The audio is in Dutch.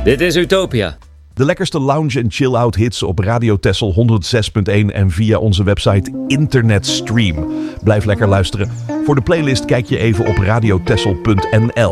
Dit is Utopia. De lekkerste lounge- en chill-out hits op Radio Texel 106.1 en via onze website Internetstream. Blijf lekker luisteren. Voor de playlist kijk je even op radiotexel.nl.